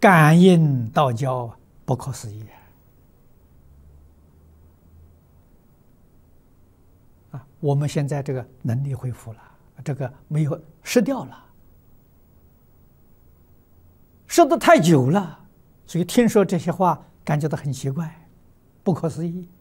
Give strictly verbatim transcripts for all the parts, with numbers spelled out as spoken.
感应道交，不可思议啊！我们现在这个能力恢复了，这个没有失掉了，失得太久了，所以听说这些话感觉到很奇怪，不可思议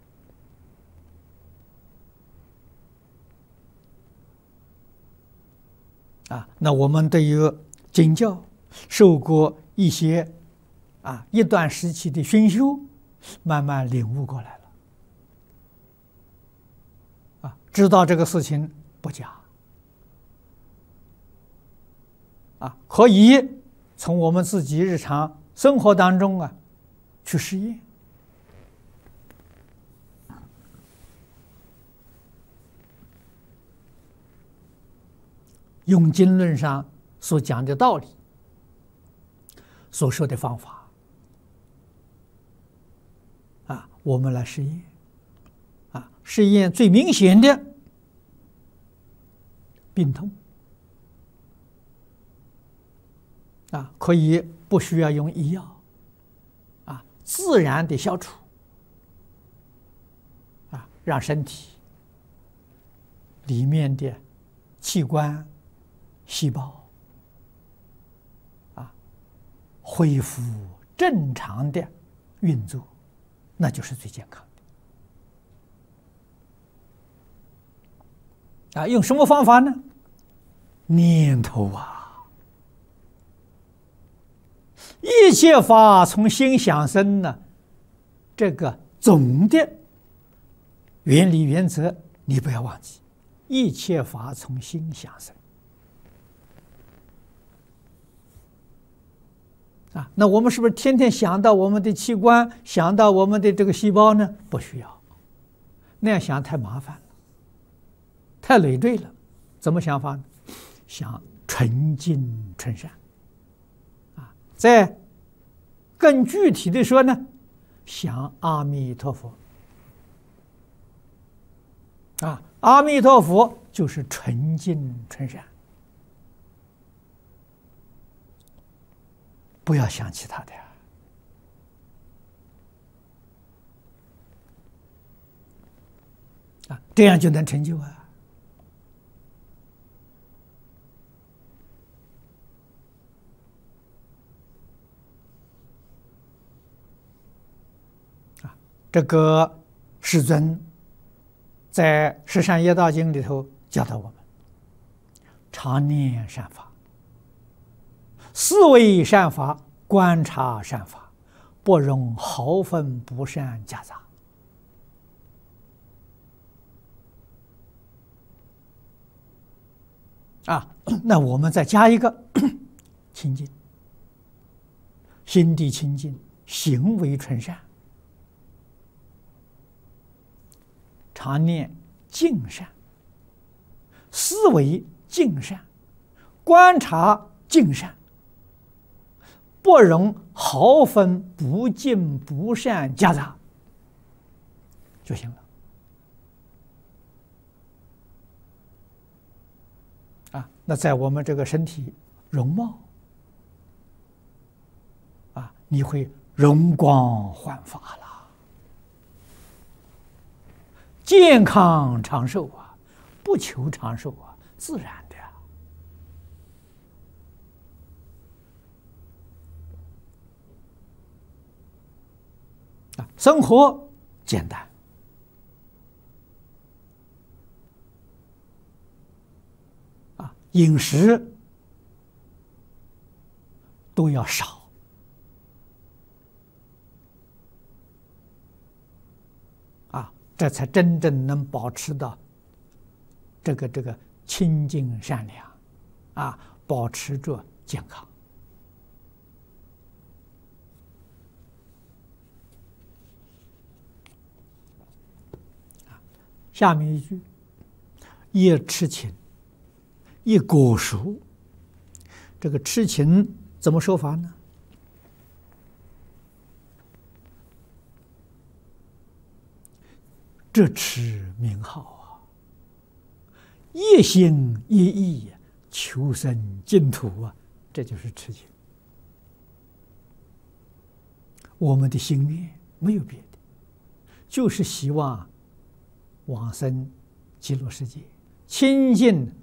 啊！那我们对于经教受过一些啊一段时期的熏修，慢慢领悟过来了啊，知道这个事情不假啊，可以从我们自己日常生活当中啊去实验。用经论上所讲的道理，所说的方法啊，我们来实验啊，实验最明显的病痛啊，可以不需要用医药啊，自然的消除啊，让身体里面的器官、细胞啊恢复正常的运作，那就是最健康的啊。用什么方法呢？念头啊，一切法从心想生呢，这个总的原理原则你不要忘记，一切法从心想生。啊，那我们是不是天天想到我们的器官，想到我们的这个细胞呢？不需要，那样想太麻烦了，太累赘了。怎么想法呢？想纯净纯善啊，再更具体的说呢，想阿弥陀佛啊，阿弥陀佛就是纯净纯善。不要想其他的啊，这样就能成就啊！啊，这个世尊在《十善业道经》里头教导我们：常念善法。思维善法，观察善法，不容毫分不善夹杂。啊，那我们再加一个清净，心地清净，行为纯善，常念净善，思维净善，观察净善。不容毫分不净不善夹杂就行了啊！那在我们这个身体容貌啊，你会容光焕发了，健康长寿啊，不求长寿啊，自然的。生活简单啊，饮食都要少啊，这才真正能保持到这个这个清净善良啊，保持着健康。下面一句，一痴情，一果熟。这个痴情怎么说法呢？这痴名号啊，一心一意求生净土啊，这就是痴情我们的心愿没有别的，就是希望往生极乐世界，亲近